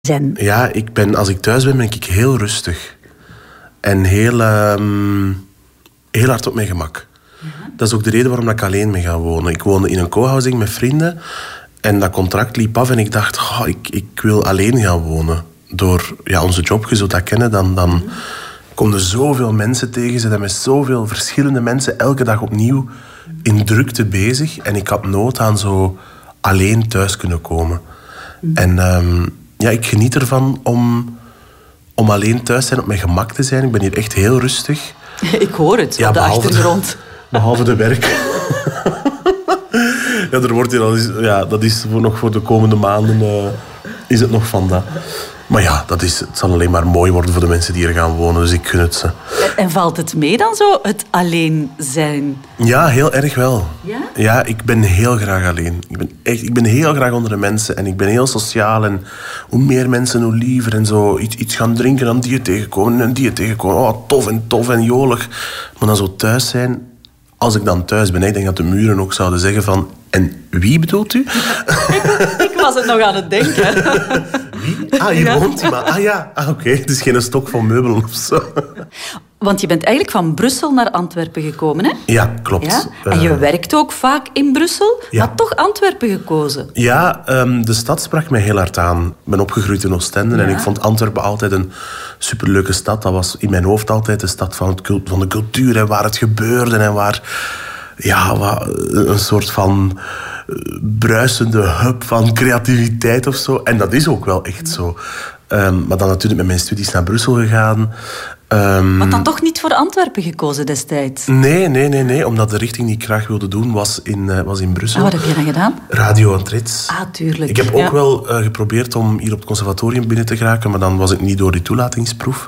zijn? Ja, als ik thuis ben ik heel rustig. En heel hard op mijn gemak. Dat is ook de reden waarom ik alleen ben gaan wonen. Ik woonde in een co-housing met vrienden. En dat contract liep af en ik dacht, ik wil alleen gaan wonen. Door onze job, je zult dat kennen, dan komen er zoveel mensen tegen. Ze zijn met zoveel verschillende mensen elke dag opnieuw in drukte bezig. En ik had nood aan zo alleen thuis kunnen komen. En ik geniet ervan om alleen thuis te zijn, op mijn gemak te zijn. Ik ben hier echt heel rustig. Ik hoor het op de achtergrond. Behalve de werk. Er wordt hier dat is nog voor de komende maanden is het nog van dat. Maar het zal alleen maar mooi worden voor de mensen die hier gaan wonen, dus ik gun het ze. En valt het mee dan zo, het alleen zijn? Ja, heel erg wel. Ja? Ja, ik ben heel graag alleen. Ik ben heel graag onder de mensen en ik ben heel sociaal. En hoe meer mensen, hoe liever. En zo iets gaan drinken, dan die tegenkomen en die tegenkomen. Oh, tof en jolig. Maar dan zo thuis zijn. Als ik dan thuis ben, ik denk dat de muren ook zouden zeggen van... En wie bedoelt u? Ik was het nog aan het denken. Wie? Hier woont hij maar. Oké. Het is geen stok van meubelen of zo. Want je bent eigenlijk van Brussel naar Antwerpen gekomen, hè? Ja, klopt. Ja? En je werkt ook vaak in Brussel, maar toch Antwerpen gekozen. Ja, de stad sprak mij heel hard aan. Ik ben opgegroeid in Oostende en ik vond Antwerpen altijd een superleuke stad. Dat was in mijn hoofd altijd de stad van de cultuur en waar het gebeurde en waar... een soort van bruisende hub van creativiteit of zo. En dat is ook wel echt zo. Maar dan natuurlijk met mijn studies naar Brussel gegaan. Maar dan toch niet voor Antwerpen gekozen destijds? Nee. Omdat de richting die ik graag wilde doen was in Brussel. Wat heb je dan gedaan? Radio en trits. Tuurlijk. Ik heb ook wel geprobeerd om hier op het conservatorium binnen te geraken, maar dan was ik niet door die toelatingsproef.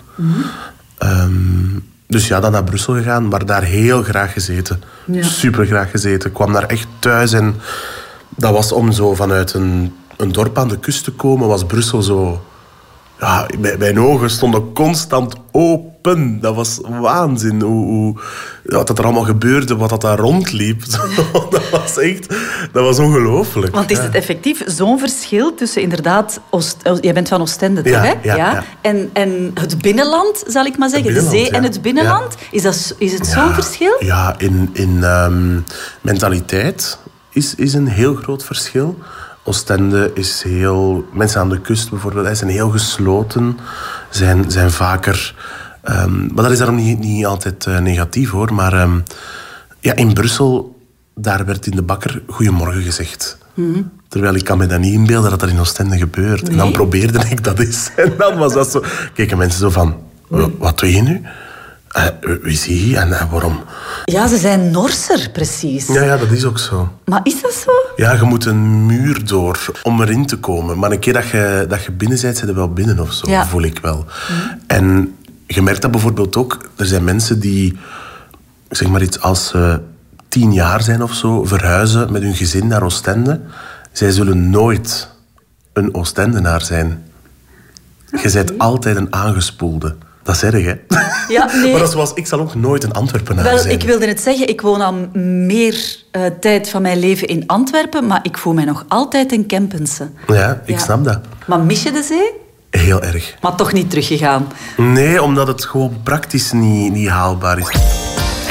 Dus dan naar Brussel gegaan, maar daar heel graag gezeten. Ja. Super graag gezeten. Ik kwam daar echt thuis en dat was om zo vanuit een dorp aan de kust te komen, was Brussel zo... Ja, mijn ogen stonden constant open. Dat was waanzin. Wat er allemaal gebeurde, wat dat daar rondliep. Dat was ongelooflijk. Want is het effectief zo'n verschil tussen inderdaad... Jij bent van Oostende, toch, hè? Ja. En het binnenland, zal ik maar zeggen. De zee en het binnenland. Ja. Is het zo'n verschil? Ja, in mentaliteit is een heel groot verschil. Oostende is heel... Mensen aan de kust bijvoorbeeld zijn heel gesloten. Zijn vaker... maar dat is daarom niet altijd negatief, hoor. Maar in Brussel, daar werd in de bakker goedemorgen gezegd. Mm-hmm. Terwijl ik kan me dat niet inbeelden dat in Oostende gebeurt. Nee. En dan probeerde ik dat eens. En dan was dat zo... Keken mensen zo van... Wat doe je nu? Wie zie je en waarom? Ja, ze zijn Norser, precies. Ja, dat is ook zo. Maar is dat zo? Ja, je moet een muur door om erin te komen. Maar een keer dat je binnen bent, zit je wel binnen of zo, voel ik wel. Mm. En je merkt dat bijvoorbeeld ook. Er zijn mensen die, zeg maar iets, als ze 10 jaar zijn of zo, verhuizen met hun gezin naar Oostende. Zij zullen nooit een Oostendenaar zijn. Je bent altijd een aangespoelde. Dat is erg, hè? Ja, nee. Maar dat is zoals, ik zal ook nooit een Antwerpenaar zijn. Ik wilde het zeggen, ik woon al meer tijd van mijn leven in Antwerpen, maar ik voel mij nog altijd een Kempense. Ja, ik snap dat. Maar mis je de zee? Heel erg. Maar toch niet teruggegaan? Nee, omdat het gewoon praktisch niet haalbaar is.